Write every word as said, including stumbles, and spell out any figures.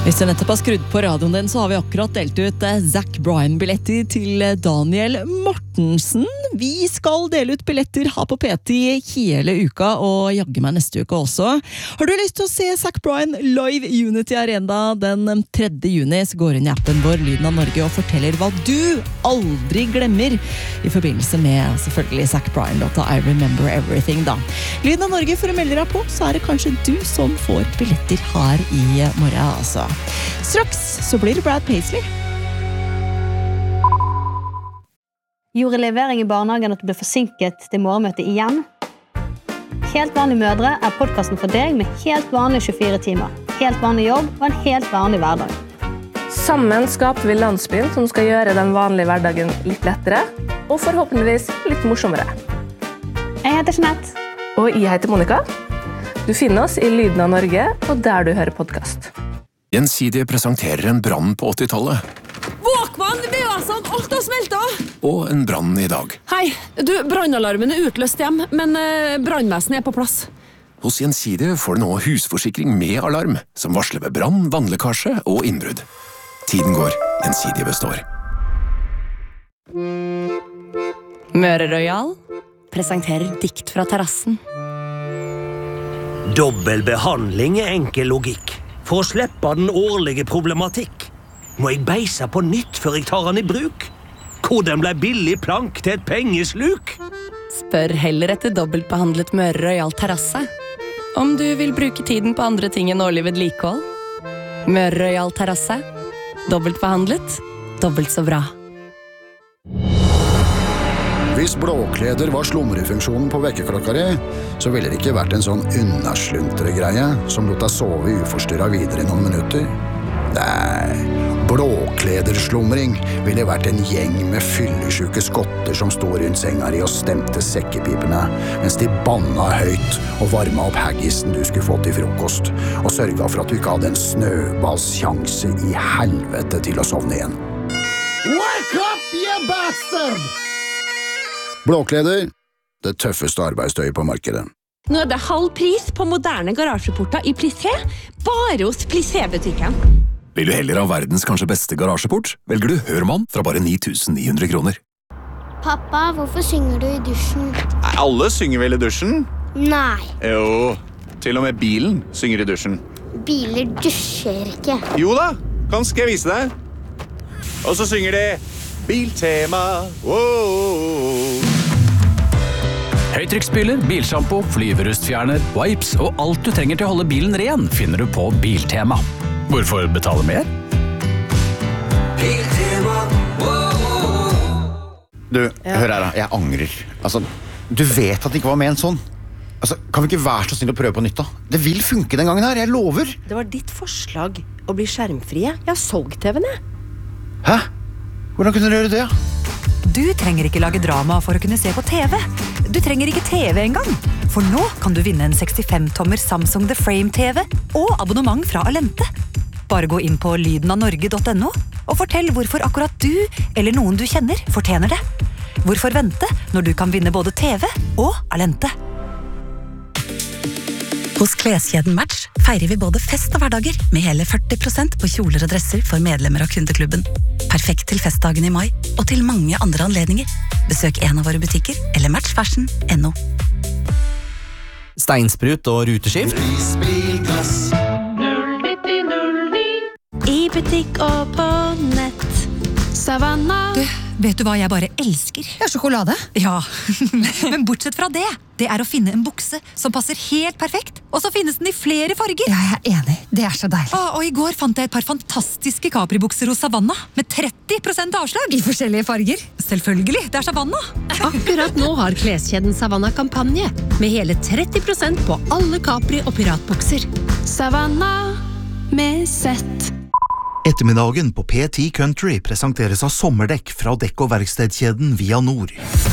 Hvis du nettopp har skrudd på radioen din, så har vi akkurat delt ut Zac Bryan-billetter til Daniel Mortensen. Vi skal dele ut billetter her på P T hele uka, og jagge meg neste uke også. Har du lyst til å se Zac Bryan live i Unity Arena den tredje juni, så går inn i appen vår Lyden av Norge og forteller hva du aldri glemmer i forbindelse med selvfølgelig Zac Bryan-låta I Remember Everything da. Lyden av Norge, for å melde deg på, så er det kanskje du som får billetter her i morgen, altså. Straks så blir det Brad Paisley. Gjorde levering i barnehagen at du ble forsinket til morgenmøtet igjen? Helt vanlige mødre er podcasten for deg med helt vanlige tjuefire timer, helt vanlig jobb og en helt vanlig hverdag. Sammen skaper vi landsbyen som skal gjøre den vanlige hverdagen litt lettere, og forhåpentligvis litt morsommere. Jeg heter Jeanette. Og jeg heter Monica. Du finner oss i Lyden av Norge, og der du hører podcast. Gjensidige presenterer en brann på åttitallet. Walkman, V A-ene, alt har smeltet! Og en brann i dag. Hei, du, brannalarmen er utløst hjem, men eh, brannvesenet er på plass. Hos Gjensidige får du nå husforsikring med alarm, som varsler ved brann, vannlekkasje og innbrudd. Tiden går, Gjensidige består. Møre Royal presenterer dikt fra terrassen. Dobbel behandling er enkel logikk. For å slippe den årlige problematikk må jeg beise på nytt før jeg tar den i bruk. Hvordan ble billig plank til et pengesluk? Spør heller etter dobbeltbehandlet Møre Royal terrasse. Om du vil bruke tiden på andre ting enn årlig vedlikehold. Møre Royal terrasse. Dobbeltbehandlet. Dobbelt så bra. Hvis blåkleder var slumrefunksjonen på vekkerklokka di, så ville det ikke vært en sånn unnasluntre-greie som lot deg sove uforstyrret videre i noen minutter. Nei, blåklederslumring ville vært en gjeng med fyllesyke skotter som stod rundt senga di og stemte sekkepipene, mens de banna høyt og varma opp haggisen du skulle få til frokost, og sørga for at du ikke hadde en snøballsjanse i helvete til å sovne igjen. Wake up, you bastard! Blåkleder, det tøffeste arbeidstøyet på markedet. Nå er det halv pris på moderne garasjeporter i Plissé, bare hos Plissé-butikken. Vil du heller ha verdens kanskje beste garasjeport, velger du Hørmann fra bare ni tusen ni hundre kroner. Pappa, hvorfor synger du i dusjen? Nei, alle synger vel i dusjen? Nei. Jo, til og med bilen synger i dusjen. Biler dusjer ikke. Jo da, kan skal jeg vise deg. Og så synger de Biltema, wow. Høytrykksspyler, bilshampoo, flyverustfjerner, wipes og alt du trenger til å holde bilen ren finner du på Biltema. Hvorfor betale mer? Biltema, wow. Du, ja. Hør her da, jeg angrer. Altså, du vet at det ikke var med en sånn. Altså, kan vi ikke være så snill å prøve på nytt da? Det vil funke den gangen her, jeg lover. Det var ditt forslag å bli skjermfrie. Jeg har solgt T V-en, jeg. Hæ? Hvordan kunne du gjøre det? Du trenger ikke lage drama for å kunne se på T V. Du trenger ikke T V engang. For nå kan du vinne en sekstifem tommer Samsung The Frame T V og abonnement fra Alente. Bare gå inn på lyden av norge punktum no og fortell hvorfor akkurat du eller noen du kjenner fortjener det. Hvorfor vente når du kan vinne både T V og Alente? Hos kleskjeden Match feirer vi både fest og hverdager med hele førti prosent på kjoler og dresser for medlemmer av kundeklubben. Perfekt til festdagen i mai og til mange andre anledninger. Besøk en av våre butikker eller match fashion punktum no. Steinsprut og ruteskift. null ni null ni I butikk og på nett. Savanna. Du, vet du hva jeg bare elsker? Ja, sjokolade. Ja, men bortsett fra det, det er å finne en bukse som passer helt perfekt, og så finnes den i flere farger. Ja, jeg er enig. Det er så deilig. Ah, og i går fant jeg et par fantastiske Capri-bukser hos Savanna, med tretti prosent avslag. I forskjellige farger? Selvfølgelig, det er Savanna. Akkurat nå har kleskjeden Savanna kampanje, med hele tretti prosent på alle Capri- og piratbukser. Savanna med sett. Ettermiddagen på P ti Country presenteres av sommerdekk fra dekk- og verkstedkjeden Via Nord.